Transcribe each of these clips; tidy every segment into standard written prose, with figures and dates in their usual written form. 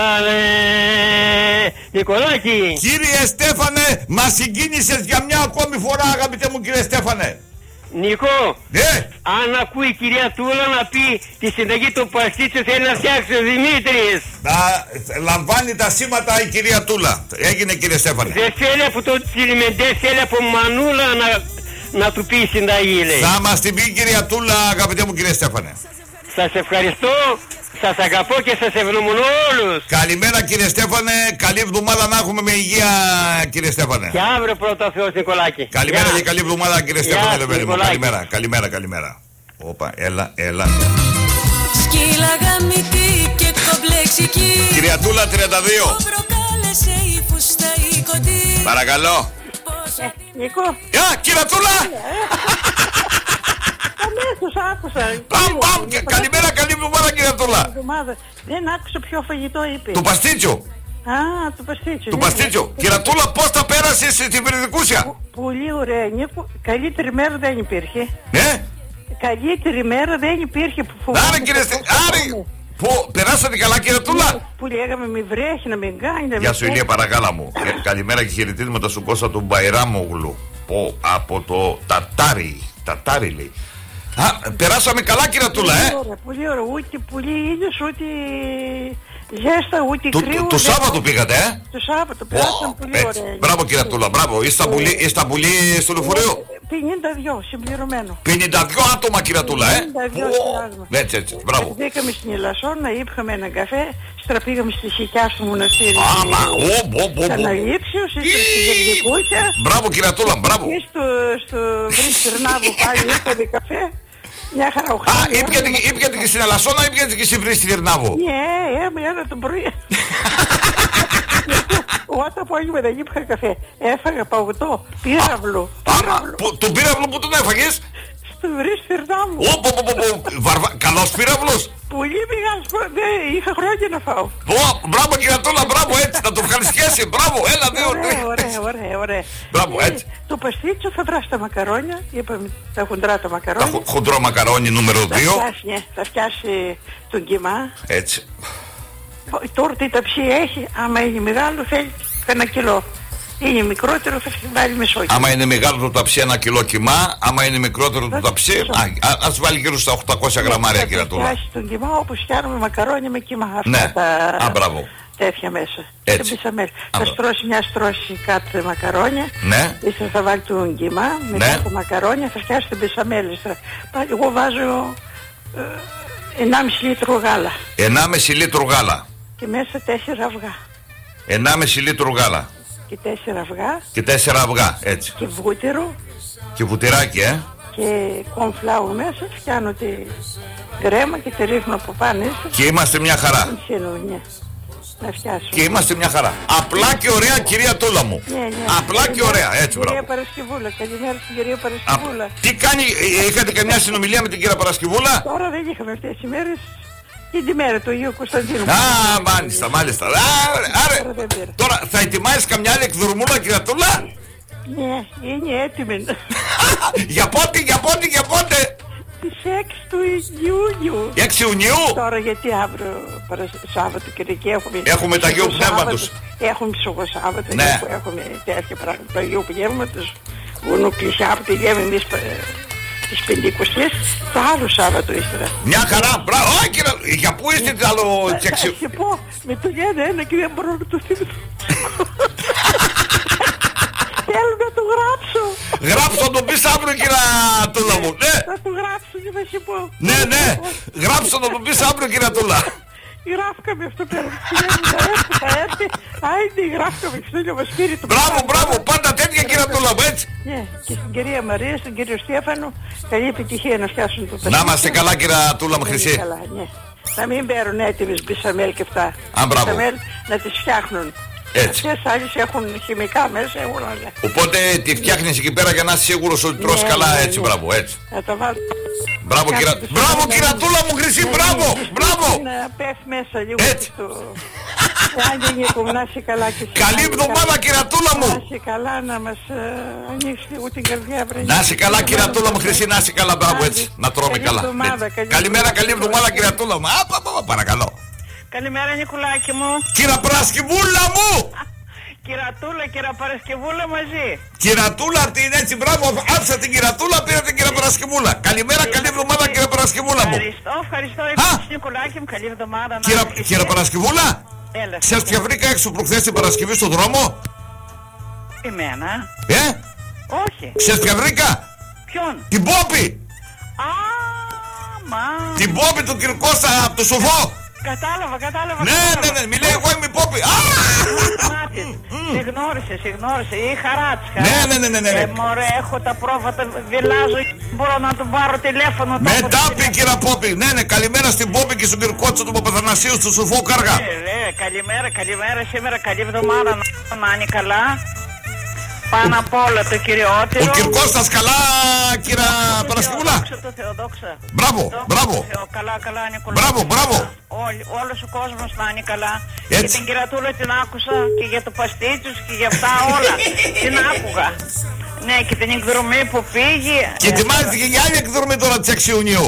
Νικολάκη. Κύριε Στέφανε, μας συγκίνησες για μια ακόμη φορά, αγαπητέ μου κύριε Στέφανε. Νικό, Ναι. αν ακούει η κυρία Τούλα να πει τη συνταγή του παστίτσου θέλει να φτιάξει ο Δημήτρης. Λαμβάνει τα σήματα η κυρία Τούλα. Έγινε κύριε Στέφανε. Δεν θέλει από το Τσιλιμεντέ, θέλει από Μανούλα να του πει η συνταγή, λέει. Θα μας την πει η κυρία Τούλα, αγαπητέ μου κύριε Στέφανε. Σας ευχαριστώ, σας αγαπώ και σας ευγνωμονώ όλους. Καλημέρα κύριε Στέφανε, καλή εβδομάδα να έχουμε με υγεία κύριε Στέφανε. Και αύριο πρώτα ο Θεός, Νικολάκη. Καλημέρα και καλή εβδομάδα κύριε Στέφανε, λεβένι μου. Νικολάκη. Καλημέρα. Όπα, έλα. Σκύλα γαμητή και κομπλεξική. Κυρία Τούλα 32. Προκάλεσε η φούστα η κοντή. Παρακαλώ. Νίκο. Κυρία Τούλα. Αμέσως άκουσα. Παμ. Καλημέρα, καλή εβδομάδα κυρία Τούλα. Δεν άκουσα ποιο φαγητό είπε. Του παστίτσιο. Του παστίτσιο. Του παστίτσιο. Κυρία Τούλα, πώς τα πέρασες στην Περιδικούσια? Πολύ ωραία, Νίκο. Καλύτερη μέρα δεν υπήρχε. Ναι. Καλύτερη μέρα δεν υπήρχε που φοβάμαι. Άρα κύριε Στέφανε. Πού περάσατε καλά κύριε Τούλα? Που λέγαμε μη βρέχει να μην κάνει. Γεια σου Ηλία παρακάλα μου. Καλημέρα και χαιρετίσματα σου Κώστα του Μπαϊράμογλου. Από το Τατάρι λέει. Περάσαμε καλά κύριε Τούλα, Πολύ ωραία. Ούτε πολύ ήλιος, ούτε ζέστα, ούτε κρύο. Το Σάββατο πήγατε, Το Σάββατο περάσαμε πολύ ωραία. Μπράβο κύριε Τούλα, μπράβο. Είστε πολύ στο λεωφορείο? 52 συμπληρωμένο. 52 άτομα κύριε Τούλα, 52 Έτσι, μπράβο. Βγήκαμε στην Ελασσόνα, ήπιαμε έναν καφέ, στραπήγαμε στη Σικιά στο μοναστήρι. Ξαναλήψιος, ήρθαμε στη Γερμικούσια. Μπράβο κύριε Τούλα, μπράβο. Και στο Βρύστερνάβο πάλι ήρθαμε καφέ. Μια χαρά Ήπιατε και στην Ελασσόνα ή ήπιατε και στη Βρύστερνάβο? Ναι, ένα το πρωί. Όταν απόγευμα δεν ήπια καφέ, έφαγα παγωτό, πύραυλο. Τον πύραυλο που τον έφαγες? Στο Βρύστερνάβο. Καλός πύραυλος. Πολύ μεγάλος, είχα χρόνια να φάω. Μπράβο κύριε Τούλα, μπράβο έτσι, να το ευχαριστιέσαι, μπράβο, έλα δύο. Ωραία. Μπράβο, έτσι. Το παστίτσιο θα βράσει τα μακαρόνια, είπαμε τα χοντρά τα μακαρόνια. Τα χοντρό μακαρόνι νούμερο 2. Θα φτιάσει τον κιμά. Έτσι. Τώρα τι ταψί έχει, άμα είναι μεγάλο θέλει ένα κιλό. Είναι μικρότερο θα βάλει μισό κιλό. Άμα είναι μεγάλο το ταψί 1 κιλό κιμά, άμα είναι μικρότερο το ταψί, ας βάλει γύρω στα 800 γραμμάρια κύριε Τούλα. Θα φτιάσει τον κιμά όπως φτιάνουμε μακαρόνια με κιμά. Ναι, μπράβο. Τέτοια μέσα. Έτσι. Θα στρώσει μια στρώση κάτω μακαρόνια. Ναι. Ύστερα θα βάλει τον κιμά, μετά τα μακαρόνια θα φτιάσει την μπεσαμέλ. Εγώ βάζω 1,5 λίτρο γάλα. 1,5 λίτρο γάλα. Και μέσα 4 αυγά. 1,5 λίτρο γάλα. Και 4 αυγά. Και 4 αυγά, έτσι. Και βούτυρο. Και βουτυράκι, Και κονφλάου μέσα, φτιάνω τη κρέμα και τη ρίχνω από πάνω. Και είμαστε μια χαρά. Να φτιάσω. Και είμαστε μια χαρά. Απλά και ωραία κυρία Τούλα μου. Ναι. Απλά και ωραία, έτσι μπράβο. Κυρία Παρασκευούλα, καλημέρα στην κυρία Παρασκευούλα. Τι κάνει, είχατε καμιά συνομιλία με την κυρία Παρασκευούλα? Τώρα δεν είχαμε αυτές τις μέρες. Και τη μέρα του Αγίου Κωνσταντίνου. Μάλιστα. Άρα, τώρα θα ετοιμάσεις καμιά άλλη εκδρομούλα κυρία Τούλα? Ναι, είναι έτοιμη. Για πότε? Τις 6 του Ιουνιού. 6 Ιουνιού. Τώρα γιατί αύριο Σάββατο Κυριακή έχουμε τα Αγίου Πνεύματος. Έχουμε ψυχοσάββατο. Ναι. Έχουμε τέτοια πράγματα του Αγίου Πνεύματος. Γουνουκλησιά που πηγαίνουμε εμείς τις Πεντηκοστές. Το άλλο Σάββατο ύστερα. Μια χαρά, μπράβο. Κύριε, για πού είστε το άλλο τσεξι? Θα σε πω, με το ένα και δεν μπορώ να το θυμηθώ. Θέλω να το γράψω. Γράψω να το πεις αύριο κυρία Τούλα μου. Ναι. Θα το γράψω και θα σε πω. Ναι. Γράψω να το πεις αύριο κυρία Τούλα. Γράφκαμε αυτό πέρα. Θα έρθει. Άιντε γράφκαμε στο Λιωμασπύρι του. Μπράβο. Πάντα τέτοια κυρία Τούλα μου, έτσι. Ναι. Και στην κυρία Μαρία, στον κύριο Στέφανο. Καλή επιτυχία να φτιάσουν το παιδί. Να είμαστε καλά κυρία Τούλα μου χρυσή. Να μην παίρνουν έτοιμες μπισαμέλ και αυτά. Μπράβο. Να τις φτιάχνουν. Έτσι. Αυτές άλλες έχουν χημικά μέσα, έχουν όλα. Οπότε τη φτιάχνεις εκεί πέρα για να είσαι σίγουρος ότι τρως καλά, έτσι, μπράβο, έτσι. Θα το βάλω. Μπράβο κυρία Τούλα μου χρυσή, μπράβο. Να πέφτει μέσα λίγο. Έτσι. Να είσαι καλά και εσύ. Καλή εβδομάδα κυρία Τούλα μου. Να είσαι καλά, να μας ανοίξει λίγο την καρδιά. Να είσαι καλά κυρία Τούλα μου χρυσή, να είσαι καλά, μπράβο, έτσι. Να τρώμε καλά. Καλημέρα, καλή εβδομάδα κυρία Τούλα μου. Παρακαλώ. Καλημέρα Νικουλάκη μου. Κύρα Παρασκευούλα μου. Κυρατούλα, κύρα Παρασκευούλα μαζί. Κυρατούλα αυτή είναι έτσι, μπράβο. Άφησα την Κυρατούλα, πήρα την κύρα Παρασκευούλα. Καλημέρα, καλή εβδομάδα κύριε Παρασκευούλα μου. Ευχαριστώ επίσης Νικουλάκη μου, καλή εβδομάδα. Κύριε Παρασκευούλα, έλα. ξέρεις ποια βρήκα έξω προχθές την Παρασκευή στον δρόμο? Εμένα. Όχι. Ξέρεις ποια βρήκα? Ποιον? Την Πόπη. Την Πόπη του κ. Κώστα από το Σοφό. Κατάλαβα. Ναι, μιλάει εγώ είμαι η Πόπη. Συγνώρισε, η χαράτς. Ναι. Μωρέ, έχω τα πρόβατα, βιλάζω, μπορώ να του πάρω τηλέφωνο. Μετά πει κύριε Πόπη. Ναι, καλημέρα στην Πόπη και στον κ. Κώστα του Παπαθανασίου στο Σοφό Κάργα. Καλημέρα σήμερα, καλή εβδομάδα να είναι καλά. Πάνω απ' όλα το κυριότερο. Ο κ. Κώστας καλά, κύριε Παρασκευούλα. Θεοδόξα. Μπράβο. Καλά, Νικολάκη. Μπράβο. Όλος ο κόσμος να είναι καλά. Έτσι. Και την Κυρατούλα την άκουσα και για το παστίτσους και για αυτά όλα. Την άκουγα. Ναι, και την εκδρομή που πήγε. Και ετοιμάζεται και για άλλη εκδρομή τώρα της 6 Ιουνίου.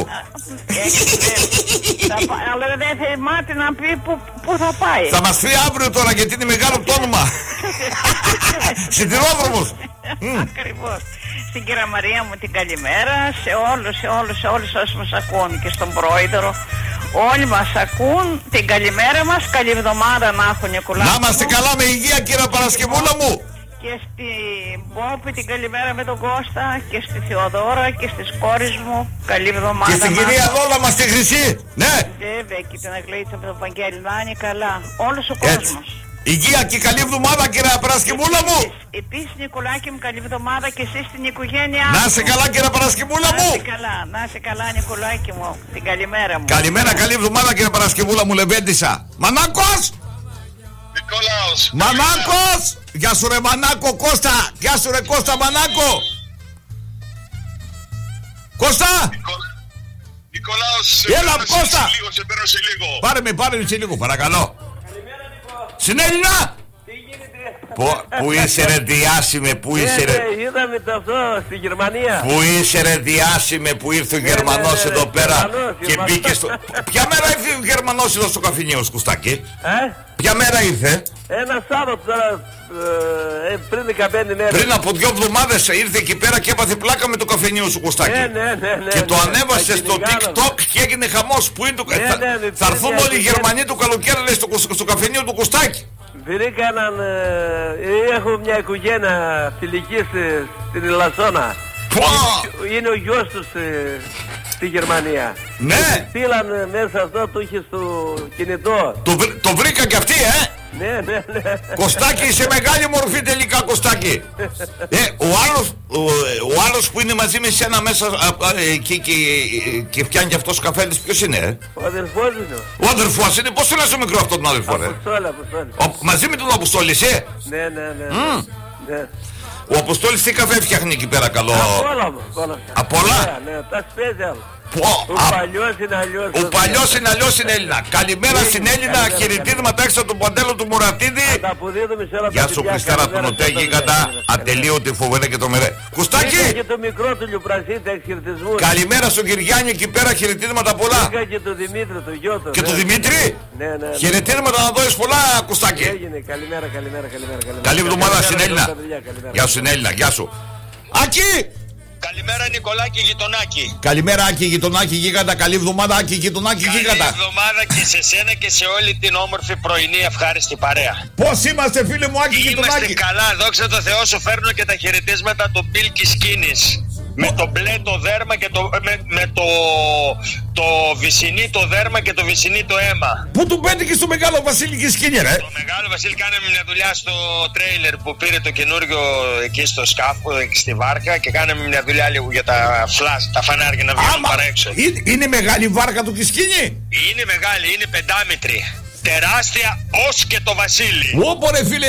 Αλλά δεν θυμάται να πει πού θα πάει. Θα μας πει αύριο τώρα γιατί είναι μεγάλο το όνομα. Σιδηρόδρομος. Ακριβώς. Στην κυρία Μαρία μου την καλημέρα. Σε όλους όσους μας ακούν και στον πρόεδρο. Όλοι μας ακούν. Την καλημέρα μας. Καλή εβδομάδα να έχουν Νικουλάκη. Να είμαστε καλά με υγεία κύριε Παρασκευούλα μου. Και στην Πόπη την καλημέρα με τον Κώστα. Και στη Θεοδόρα και στις κόρες μου. Καλή εβδομάδα. Και στην κυρία Δόλα μας τη Χρυσή. Ναι. Βέβαια και την Αγγλίτσα με τον Βαγγέλη να είναι καλά. Όλος ο κόσμος. Υγεία και καλή εβδομάδα κύριε Παρασκευούλα μου. Επίσης Νικουλάκη μου καλή εβδομάδα και εσείς στην οικογένειά μου. Να είσαι καλά κύριε Παρασκευούλα μου. Να είσαι καλά Νικουλάκη μου. Την καλημέρα μου. Καλημέρα, καλή εβδομάδα κύριε Παρασκευούλα μου, Λεβέντισσα. Μανάκος. Νικόλαος. Μανάκος. Γεια σου ρε Μανάκο Κώστα. Γεια σου ρε Κώστα Μανάκο. Κώστα. Νικόλαος. Έλα Κώστα. Σε παίρνω σε λίγο. Πάρε με σε λίγο παρακαλώ. Συνέλληνα! Πού είσαι ρε διάσημε, πού είσαι ρε. Είδαμε το αυτό στη Γερμανία. Πού είσαι ρε διάσημε που ήρθε ο Γερμανός εδώ πέρα και μπήκε στο... Ποια μέρα ήρθε ο Γερμανός εδώ στο καφενείο Σκουστάκη? Ποια μέρα ήρθε? Ένα Σάββατο τώρα, πριν 15 μέρες. Πριν από 2 εβδομάδες ήρθε εκεί πέρα και έπαθε πλάκα με το καφενείο σου Κωστάκη. Ναι. Και το ανέβασε στο TikTok και έγινε χαμός. Πού είναι το... Θα έρθουν όλοι οι Γερμανοί του καλοκαίρι λέει, στο καφενείο του Κωστάκη. Βρήκα έναν... έχω μια οικογένεια φιλική στην Ελασσόνα. Είναι ο γιος τους στη Γερμανία. Ναι. Στείλαν μέσα αυτό, το είχε στο κινητό. Το βρήκα κι αυτοί, Ναι. Κωστάκη, είσαι μεγάλη μορφή τελικά, Κωστάκη. Ο άλλος που είναι μαζί με σένα μέσα και φτιάχνει κι αυτός καφέλης, ποιος είναι, Ο αδερφός είναι. Ο αδερφός είναι, πώς το λες το μικρό αυτό τον αδερφό, Αποστόλη. Μαζί με τον Αποστόλη, Ναι. Ο Αποστόλης τι καφέ φτιάχνει εκεί πέρα, καλό? Από όλα. Ναι, τα σπέζαλ. Ο παλιός είναι αλλιώς. Ο παλιός είναι αλλιώς στην Έλληνα. Καλημέρα στην Έλληνα, χαιρετίσματα έξω από τον Παντέλο του Μουρατίδη. Γεια σου Χριστάρα του Νοτέγη, κατά ατελείωτη φοβερή και τρομερή. Κουστάκι! Και το μικρό του Λιουπρασίτα, χαιρετισμούς. Καλημέρα στον Κυριάννη εκεί πέρα, χαιρετίσματα πολλά. Και το Δημήτρη, το γιο του. Και το Δημήτρη! Ναι. Χαιρετίσματα να δώσεις πολλά, Κουστάκι. Καλημέρα. Καλή εβδομάδα στην Έλληνα. Γεια σου Έλληνα, γεια σου. Άκη! Καλημέρα Νικολάκη Γειτονάκη. Καλημέρα Άκη Γειτονάκη Γίγαντα. Καλή εβδομάδα Άκη Γειτονάκη Γίγαντα. Καλή εβδομάδα και σε σένα και σε όλη την όμορφη πρωινή ευχάριστη παρέα. Πώς είμαστε φίλε μου Άκη Γειτονάκη? Είμαστε καλά, δόξα τω Θεώ, σου φέρνω και τα χαιρετίσματα του Μπίλκι Σκίνης. Με το μπλε το δέρμα και με το βυσσινί το δέρμα και το βυσσινί το αίμα. Πού του πέτυχε στο Μεγάλο Βασίλη και σκήνη ρε? Το Μεγάλο Βασίλη κάναμε μια δουλειά στο τρέιλερ που πήρε το καινούριο εκεί στο σκάφο, στη βάρκα, και κάναμε μια δουλειά λίγο για τα φλάς, τα φανάρια να βγαίνουν παρά έξω. Είναι μεγάλη βάρκα του Κισκίνη? Είναι μεγάλη, είναι 5 τεράστια ως και το Βασίλη. Όπο ρε φίλε,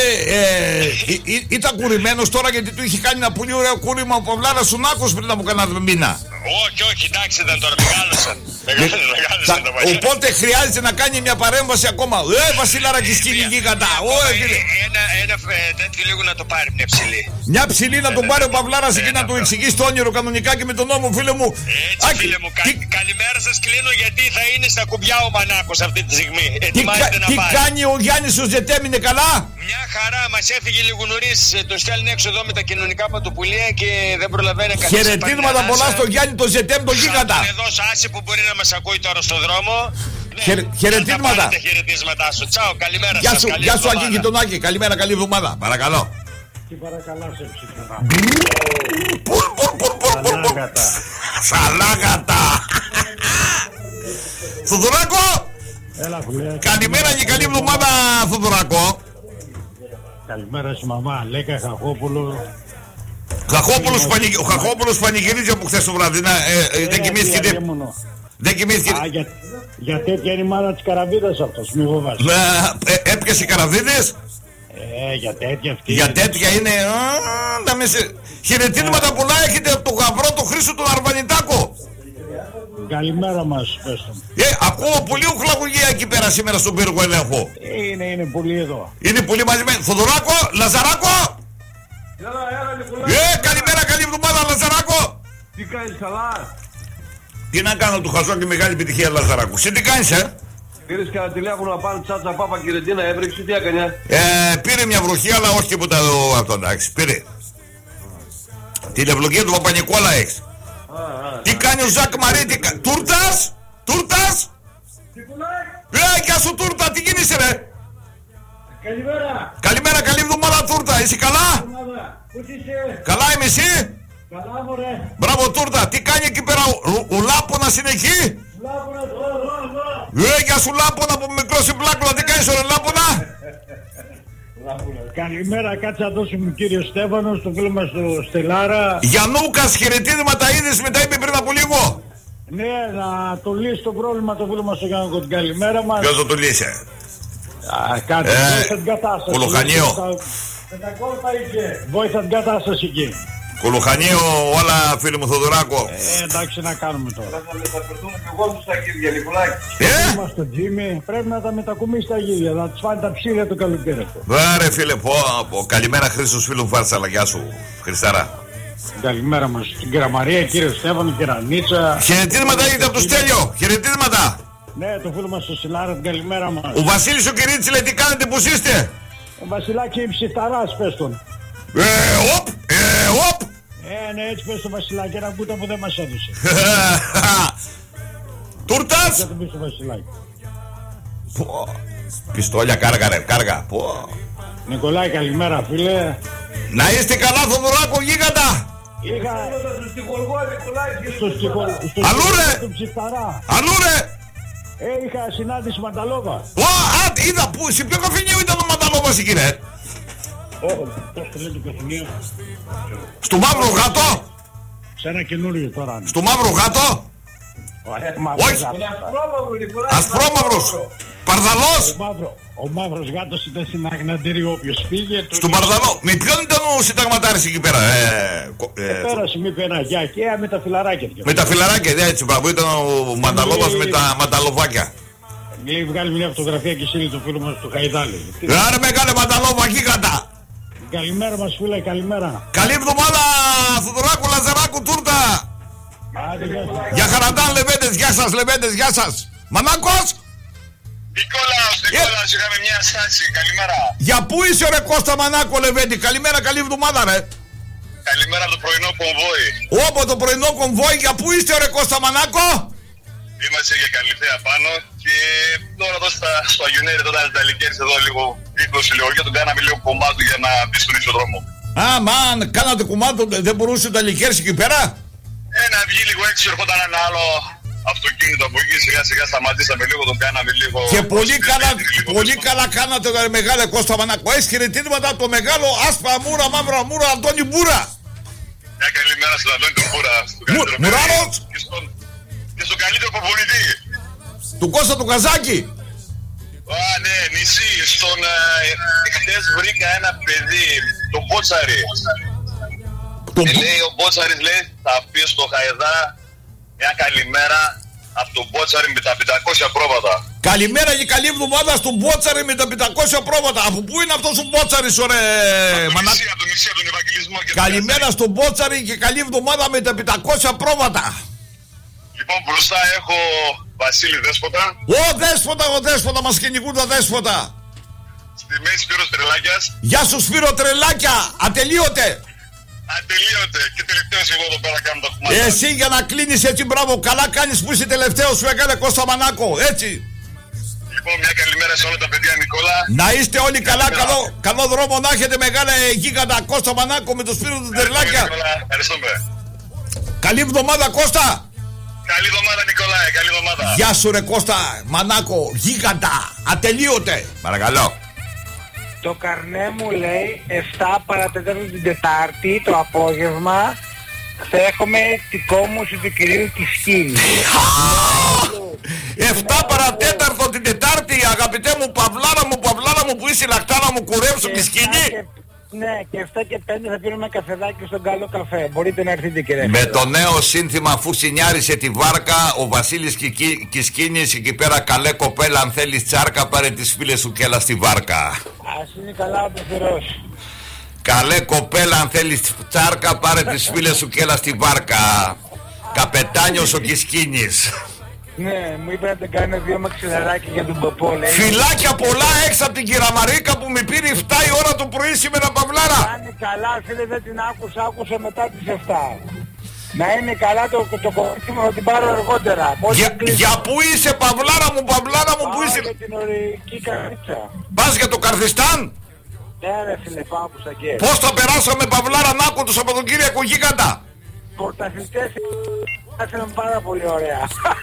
ήταν κουρημένος τώρα γιατί του είχε κάνει ένα πολύ ωραίο κούρημα από Βλάρα Σουνάκος πριν από κανένα μήνα. Όχι, εντάξει ήταν τώρα, μεγάλωσαν. Μεγάλωσαν τα παλιά. Οπότε χρειάζεται να κάνει μια παρέμβαση ακόμα. Βασιλάρα και σκηνή γίγαντα. Ένα τέτοιο λίγο να το πάρει μια ψηλή. Μια ψηλή να τον πάρει ο Παυλάρας εκεί να του εξηγήσει το όνειρο κανονικά και με τον νόμο, φίλε μου. Έτσι, φίλε μου, καλημέρα σας, κλείνω γιατί θα είναι στα κουμπιά ο Μανάκος αυτή τη στιγμή. Ετοιμάζεται να πάρει. Τι κάνει ο Γιάννης ο Ζετέμ, είναι καλά? Μια χαρά, μας έφυγε λίγο νωρίς. Το στέλνει έξω εδώ με τα κοινωνικά πρωτοπουλία και δεν προλαβαίνει κανείς. Χαιρετίσματα πολλά στο Γιάννη το Ζετέμ, τον γίγαντα. Εδώ Σάση που μπορεί να μας ακούει τώρα στο δρόμο. Χαιρετίσματα. Χαιρετίσματά σου. Τσάου, καλημέρα σας. Γεια σου Ακή Γειτονάκη, καλημέρα, καλή εβδομάδα. Παρακαλώ. Τι παρακαλώ σε ψηφινά. Σαλάγατα. Θοδωράκο. Έλα φίλε. Καλημέρα και καλή εβδομάδα, Θοδωράκο. Καλημέρα στη μαμά, Λέκα Χαχόπουλο. Ο Χαχόπουλος πανηγυρίζει από χθες το βράδυ. Δεν κοιμήθηκε. Δεν κοιμήθηκε. Για τέτοια είναι η μάνα της καραβίδας αυτός, μη φοβάσαι. Έπιασε καραβίδες. Για τέτοια αυτή. Για τέτοια είναι. Χαιρετίσματα πολλά έχετε από τον γαμπρό του Χρήστο τον Αρβανιτάκο. Καλημέρα μας, πες τον. Ακούω πολύ οχλαγωγία εκεί πέρα σήμερα στον πύργο ελέγχο. Είναι πολύ εδώ. Είναι πολύ μαζεμένοι. Θοδωράκο, Λαζαράκο. Καλημέρα, καλή εβδομάδα, Λαζαράκο. Τι κάνεις, καλά? Τι να κάνω, του χαζό και μεγάλη επιτυχία, Λαζαράκου. Τι κάνεις, Πήρες κανένα τηλέφωνο να πάνε τσάτσα πάπα και ρεντίνα, έβρεξε, τι έκανε? Πήρε μια βροχή, αλλά όχι τίποτα αυτό, εντάξει, πήρε. Την ευλογία του Παπα-Νικόλα έχεις. Τι κάνει ο Ζακ Μαρί, Τούρτας, Τούρτας. Γεια σου Τούρτα, τι γίνεσαι ρε? Καλημέρα. Καλημέρα, καλή εβδομάδα Τούρτα, είσαι καλά? Πώς είσαι? Καλά είμαι εσύ? Καλά μωρέ. Μπράβο Τούρτα, τι κάνει εκεί πέρα, ο Λάπωνας είναι εκεί? Λάπωνας, γεια σου Λάπονα που μικρός συμπλάκουλα, τι κάνεις ρε Λάπονα? Καλημέρα, κάτσε να δώσουμε κύριο Στέφανο, στο φίλο μας του Στελάρα. Γιαννούκας, χαιρετίσματα είδες, μετά είπε πριν από λίγο. Ναι, να το λύσει το πρόβλημα το φίλο μας στο Γιάννο, την καλημέρα μας. Ποιος θα το λύσει? Κάτσε, βοήθα την κατάσταση. Κολοχανίο. Με τα κόλπα είχε, βοήθα την κατάσταση εκεί. Κολοχανίο, όλα φίλε μου Θοδωράκο. Εντάξει, να κάνουμε τώρα. Θα μεταφερθούμε και εγώ στα γύρια, Νικολάκη. Είμαστε στο Τζίμι, πρέπει να τα μετακομίσει στα γύρια, να τους φάνε τα ψήλια το καλοκαίρι. Ρε φίλε, καλημέρα Χρήστος φίλου Φάρσαλα, γεια σου Χριστάρα. Καλημέρα μας στην Κεραμαρία, κύριε Στέφανο, Κερανίτσα. Χαιρετίσματα έχετε από το Στέλιο, χαιρετίσματα. Ναι, το φίλο μας στο Σιλάρα, την καλημέρα μας. Ο Βασίλης ο Κυρίτσης λέει τι κάνετε, πώς είστε? Ο Βασιλάκη ψυχταράς, πες τον. Οπ. Ναι, έτσι πες το Βασιλάκη, ένα κούτα που δεν μας έδωσε. Τούρτας. Για το πεις το Βασιλάκη. Πιστόλια, κάργα ρε, κάργα. Νικολάη, καλημέρα φίλε. Να είστε καλά Θοδωράκο γίγαντα. Είχα... Αλλού ρε. Αλλού ρε. Είχα συνάντηση Μανταλόβα. Είδα που, σε ποιο καφενείο ήταν ο Μανταλόβας εκεί ρε? Πώς το λέει το καφενείο? Στο Μαύρο Γάτο. Σε ένα καινούριο τώρα. Στο Μαύρο Γάτο. Όχι. Ασπρόμαυρος. Παρδαλός. Ο Μαύρος Γάτος ήταν στην Αγναντήρη όποιος πήγε. Στον Παρδαλό. Με ποιον ήταν ο συνταγματάρης εκεί πέρα? Πέρασε μη πεναγιά και με τα φιλαράκια. Με τα φιλαράκια, έτσι μπράβο. Ήταν ο Μανταλόβας με τα μανταλοβάκια. Λέει βγάλει μια φωτογραφία και στείλει το φίλο μας του Χαϊδάλη. Άρα μεγάλε Μανταλόβα γίγαντα. Καλημέρα μας φίλε, καλημέρα. Καλή εβδομάδα Θοδωράκου, Λαζαράκου, Τούρτα. Για Χαραντάν Λεβέντες, γεια σας Λεβέντες, γεια σας. Μανάκος. Νικόλαος, είχαμε μια στάση, καλημέρα. Για πού είσαι ρε Κώστα Μανάκο Λεβέντη, καλημέρα, καλή εβδομάδα ρε. Καλημέρα από το πρωινό κομβόι. Από το πρωινό κομβόι, για πού είστε ρε Κώστα Μανάκο? Είμαστε για Καλυθέα πάνω και τώρα εδώ στο Αγιονέρι, τώρα τα Λικέρης εδώ λίγο 20 λιγοριά, τον κάναμε λίγο κομμάτι για να μπει στον ίσο δρόμο. Μαν, κάνατε κομμάτι, δεν μπορούσε τα Λικέρης εκεί πέρα? Να βγει λίγο έξω, ερχόταν ένα άλλο αυτοκίνητο από εκεί, σιγά σιγά σταματήσαμε λίγο, τον κάναμε λίγο. Και πολύ καλά κάνατε ρε μεγάλε Κώστα Μανάκο. Έχεις χαιρετίσματα από το μεγάλο άσπρα μούρα, μαύρα μούρα, Αντώνη Μπούρα. Μια καλημέρα στον Αντώνη τον Μπούρα. Μουράρος. Και στον καλύτερο προπονητή. Του Κώστα του Καζάκη. Ναι, νησί. Χτες βρήκα ένα παιδί, τον Μπότσαρη. Λέει ο Μπότσαρης, λέει, θα πει στο Χαϊδά Μια καλημέρα από τον Μπότσαρη με τα 500 πρόβατα. Καλημέρα και καλή εβδομάδα στον Μπότσαρη με τα 500 πρόβατα. Από πού είναι αυτός ο Μπότσαρης, ωραία μανά? Από τον νησί, τον Ευαγγελισμό. Καλημέρα στον Μπότσαρη και καλή εβδομάδα με τα 500 πρόβατα. Λοιπόν, μπροστά έχω Βασίλη Δέσποτα. Ο Δέσποτα, μας κυνηγούν τα Δέσποτα. Στη μέση Σπύρος Τρελάκιας. Γεια σου Σπύρο Τρελάκια, ατελείωτε. Ατελείωτε. Και τελευταίος εγώ εδώ πέρα κάνω τα κουμάτια. Εσύ για να κλείνεις έτσι, μπράβο, καλά κάνεις που είσαι τελευταίος, σου έκανε Κώστα Μανάκο, έτσι. Λοιπόν, μια καλημέρα σε όλα τα παιδιά, Νικόλα. Να είστε όλοι καλά, καλό δρόμο να έχετε, μεγάλα γίγαντα Κώστα Μανάκο με το Σπύρο του Τρελάκια. Ευχαριστούμε. Καλή εβδομάδα Κώστα. Καλή εβδομάδα Νικόλαε, καλή εβδομάδα. Γεια σου ρε Κώστα Μανάκο, γίγαντα, ατελείωτε. Παρακαλώ. Το καρνέ μου λέει 7 παρατέταρτο την Τετάρτη το απόγευμα θα έχουμε δικό μου του κυρίου τη σκήνη. 7 παρατέταρτο την Τετάρτη, αγαπητέ μου Παυλάρα μου που είσαι λακτάρα μου, κουρέψω τη σκηνή. Ναι, και 7 και 5 θα πίνουμε καφεδάκι στον καλό καφέ. Μπορείτε να έρθετε κύριε. Με το νέο σύνθημα αφού συνιάρισε τη βάρκα, ο Βασίλης Κισκίνης εκεί πέρα, καλέ κοπέλα αν θέλεις τσάρκα, πάρε τις φίλες σου και έλα στη βάρκα. Ας είναι καλά ο Πεθυρός. Καλέ κοπέλα αν θέλεις τσάρκα, πάρε τις φίλες σου και έλα στη βάρκα. Καπετάνιος ο Κισκίνης. Ναι, μου είπε να την κάνω 2 μαξιλαράκια για τον ποπό, λέει. Φιλάκια πολλά έξω από την Κυραμαρίκα που με πήρε 7 η ώρα το πρωί σήμερα, Παυλάρα. Κάνει καλά, φίλε, δεν την άκουσα μετά τις 7. Να είναι καλά το κομμάτι μου, θα την πάρω αργότερα. Για πού είσαι, Παυλάρα μου, πού είσαι? Για την ορεική καρδίτσα. Πας για το Καρδιστάν? Ναι ρε φίλε, πάω που στα κέρια. Πώς θα περάσαμε, Παυλάρα, Νάκο, τους από τον Κυριακό γίγαντα? Πορταθλητές ήταν πάρα πολύ ωραία.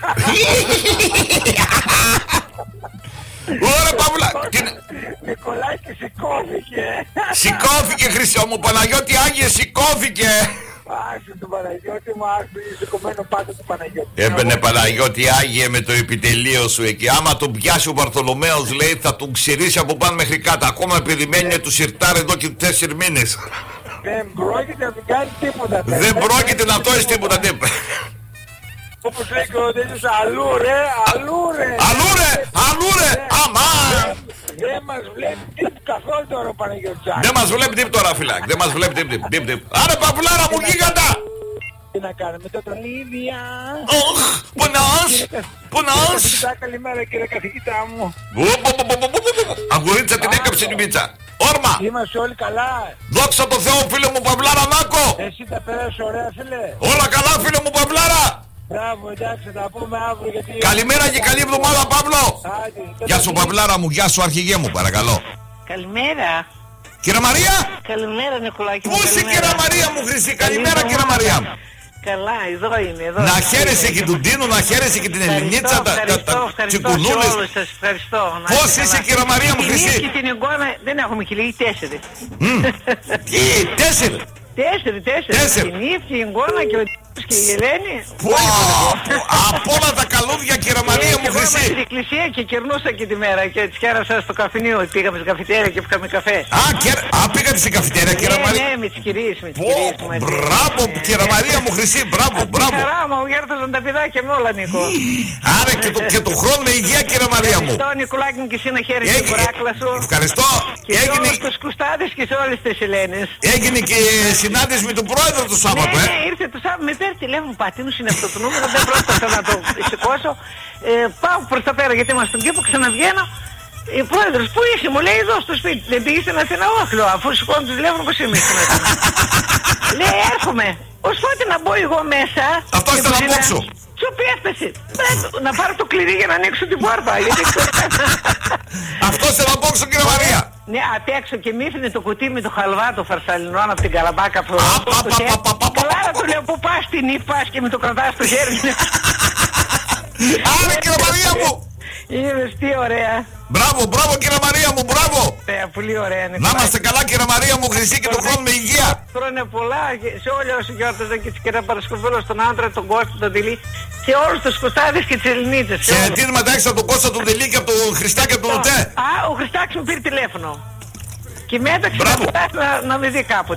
Ωραία Παύλα. Νικολάκη σηκώθηκε. Σηκώθηκε Χρυσό μου, Παναγιώτη Άγιε, σηκώθηκε. Άρχισε τον Παναγιώτη μου, άρχισε σηκωμένο πάντα του Παναγιώτη. Έμπαινε Παναγιώτη Άγιε με το επιτελείο σου εκεί. Άμα τον πιάσει ο Βαρθολομαίος, λέει, θα τον ξηρίσει από πάνω μέχρι κάτω. Ακόμα περιμένει του σιρτάρει εδώ και 4 μήνες. Δεν πρόκειται να μην κάνει τίποτα. Δεν πρόκειται να τόεις τίποτα. Όπως λέει και ο τέτοιος, αλλού ρε, αμά. Δεν μας βλέπει τίποτα καθόλου τώρα ο Παναγιώτης. Δεν μας βλέπει τίποτα τώρα, φιλάκ. Δεν μας βλέπει τίποτα. Άρα Παυλάρα μου, γίγαντα. Τι να κάνουμε τώρα, Λίδια. Πονάς. Καλημέρα κύριε καθηγητά μου. Αγγουρίτσα την έκαψε την πίτσα. Όρμα. Είμαστε όλοι καλά. Δόξα τω Θεώ, φίλε μου Παυλάρα, Νάκο. Εσύ τα πέρασες ωραία, φίλε. Όλα καλά, φίλε μου Παυλάρα. Μπράβο, εντάξει, θα τα πούμε αύριο γιατί... Καλημέρα και καλή εβδομάδα, Παύλο. Γεια σου Παυλάρα μου, γεια σου αρχηγέ μου, παρακαλώ. Καλημέρα. Κύριε Μαρία. Καλημέρα Νικολάκη. Πού είσαι κύριε Μαρία μου Χρυσή, καλημέρα κύριε Μαρία μου. Καλά, εδώ είμαι. Να χαίρεσαι και τον Τίνο, να χαίρεσαι και την Ελληνίτσα, τα τσικουνούλες. Ευχαριστώ. Πώς είσαι κύριε Μαρία μου Χρυσή? Και την εικόνα δεν έχουμε και λίγοι 4. Τι, 4? 4. Την Ήφη, η εικόνα και ο και η Ελένη. Από όλα τα καλούδια κύριε Μαρία μου Χρυσή. Στην εκκλησία και κερνούσα και τη μέρα και της χαίρασα στο καφενείο. Πήγαμε στην καφετέρια και πήγαμε καφέ. Πήγατε στην καφετέρια κύριε Μαρία? Ναι, με τις κυρίες. Μπράβο κύριε Μαρία μου Χρυσή, μπράβο. Χαρά μου, γέρταζαν τα παιδάκια με όλα Νίκο. Άρα και το χρόνο με υγεία κύριε Μαρία μου. Ευχαριστώ Νικολάκη μου και εσύ να χαίρεσαι την κουράκλα σου. Ευχαριστώ. Και σε όλους τους κουστάδες και σε όλες τις Ελένες. Έγινε και συνάντηση με τον πρόεδρο του Σάββατο. Ναι, ήρθε το Σάββατο, με παίρνει τηλέφωνο, πατίνους είναι αυτό το νούμερο, δεν πρόκειται να το σηκώσω. Πάω προς τα πέρα γιατί είμαστε στον κήπο, ξαναβγαίνω. Η πρόεδρος, πού είσαι, μου λέει εδώ στο σπίτι. Δεν πήγε στην Αθήνα, όχι, λέω, αφού σηκώνω το τηλέφωνο, πώς είμαι στην Αθήνα. Λέει, έρχομαι. Ως πότε να μπω εγώ μέσα. Αυτό ήταν από έξω. Σου έφτασε. Να πάρω το κλειδί για να ανοίξω την πόρτα. Αυτό ήταν από έξω κύριε Μαρία. Ναι, απ' έξω και μη έφυγε το κουτί με το χαλβά το φαρσαλινό από την Καλαμπάκα που καλά να του λέω που πας την πας και με το κρατάς στο χέρι. Άρα κύριε Μαρία μου. Είδες τι ωραία. Μπράβο κύριε Μαρία μου, μπράβο. Πολύ ωραία είναι. Να είμαστε καλά κύριε Μαρία μου Χρυσή και τον χρόνο με υγεία. Χρόνια πολλά σε όλοι όσοι γιόρταζαν και τις κυρία Παρασκευούλα, στον άντρα, τον Κώστα, τον Τιλί και όλους τους Κωστάδες και τις Ελληνίτσες. Χαιρετίσματα έξω από τον Κώστα, τον Τιλί και από τον Χριστά και από τον Οτέ. Ο Χριστάκης μου πήρε τηλέφωνο. Και με έταξε να με δει κάποτε.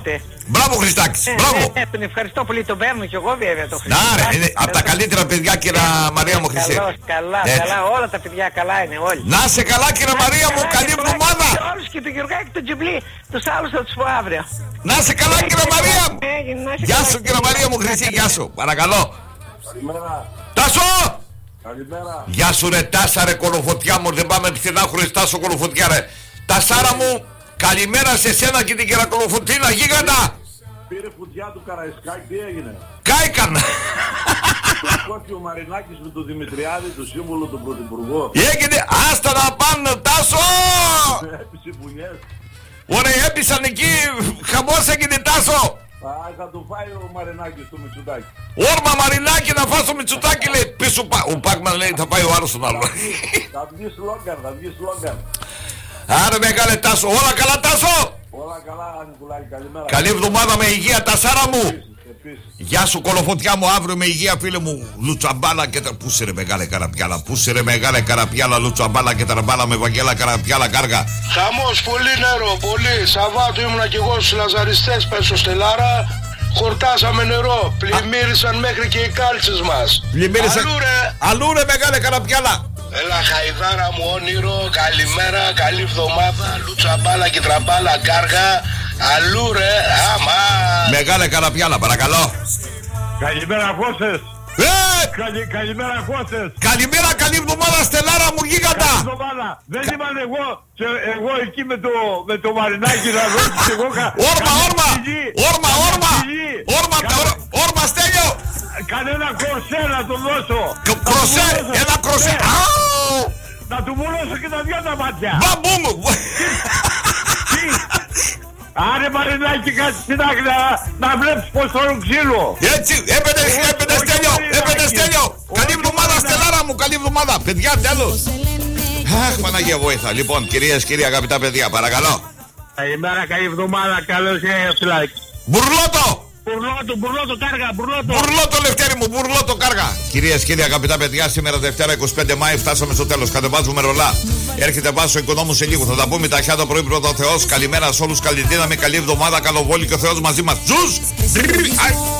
Μπράβο Χριστάκης, μπράβο. Τον ευχαριστώ πολύ, τον παίρνω κι εγώ βέβαια το Χριστάκη. Να ρε, είναι από τα καλύτερα παιδιά κύριε Μαρία μου Χρυσή. Καλά, όλα τα παιδιά καλά είναι όλοι. Να σε καλά κύριε Μαρία μου, καλή εβδομάδα. Όλους και τον Γιωργάκη, τον Τζιμπλή, τους άλλους θα τους πω αύριο. Να σε καλά κύριε Μαρία μου. Γεια σου κύριε Μαρία μου Χρυσή, γεια σου, παρακαλώ. Καλημέρα. Τάσο! Καλημέρα. Γεια σου ρε Τάσα ρε κολοφωτιά μου, δεν πάμε πουθενά χωρίς Τάσο κολοφωτιά ρε. Τασάρα μου, καλημέρα σε σένα και την κερακολοφωτίνα γίγαντα. Πήρε φωτιά του Καραϊσκάκη, τι έγινε? Κάηκαν. Σκόθηκε ο Μαρινάκης με τον Δημητριάδη, τον σύμβολο του Πρωθυπουργού. Έγινε, άστα να πάνε Τάσο. Έπεισε μπουνιές. Ωραία, έπισαν εκεί, χαμός έγινε Τάσο. Θα του φάει ο Μαρινάκης στο Μητσοτάκη. Όρμα Μαρινάκη να φας το Μητσοτάκη λέει πίσω ο Πάκμαν λέει θα πάει ο άλλος στον άλλο. Θα βγει σλόγγαν. Άρα μεγάλε Τάσο, όλα καλά Τάσο. Όλα καλά Νικουλάκη, καλημέρα. Καλή εβδομάδα με υγεία Τασάρα μου. Επίσης. Γεια σου κολοφωτιά μου, αύριο με υγεία φίλε μου. Λουτσαμπάλα και τα... Πούσε ρε μεγάλε καραπιάλα, πούσε ρε μεγάλε καραπιάλα. Λουτσαμπάλα και τραμπάλα με Βαγγέλα καραπιάλα κάργα. Χαμός, πολύ νερό, πολύ. Σαββάτου ήμουνα κι εγώ στους Λαζαριστές πέσω στη Λάρα. Χορτάσαμε νερό, πλημμύρισαν μέχρι και οι κάλτσες μας. Πλημμύρισαν. Αλλού ρε μεγάλε καραπιάλα. Έλα χαϊδάρα μου όνειρο, καλημέρα, καλή εβδομάδα. Λουτσαμπάλα και τραμπάλα κάργα. Αλλού ρε, άμα. Μεγάλε καραπιάλα, παρακαλώ. Καλημέρα Κώστες. Καλημέρα Κώστες. Καλημέρα, καλή εβδομάδα Στελάρα μου γίγαντα. Δεν ήμουν εγώ εκεί με το Μαρινάκη να δώσεις εγώ. Όρμα Στέλιο. Κανένα κροσέ να του δώσω. Ένα κροσέ. Να του μουλώσω και τα δυο τα μάτια. Μπαμπούμ. Άρε Μαρινάκη κάτι στην άκρη να βλέπεις πως τρώουν ξύλο. Έτσι, έπαινε Στέλιο. Καλή εβδομάδα Στελάρα μου, καλή εβδομάδα. Παιδιά, τέλος. Αχ, Παναγία βόηθα. Λοιπόν, κυρίες, κύριοι, αγαπητά παιδιά, παρακαλώ. Καλημέρα, καλή εβδομάδα, καλώς ήρθατε. Μπουρλότο. Μπουρλότο κάργα, Μπουρλότο Λευτέρη μου, μπουρλότο κάργα. Κυρίες, κύριοι, αγαπητά παιδιά, σήμερα Δευτέρα 25 Μάη φτάσαμε στο τέλος. Κατεβάζουμε ρολά. Έρχεται Βάσο Οικονόμου σε λίγο. Θα τα πούμε ταχιά το πρωί πρώτο Θεός. Καλημέρα σε όλους, καλή δύναμη, καλή εβδομάδα, καλό βόλιο και ο Θεός μαζί μας. Τζους!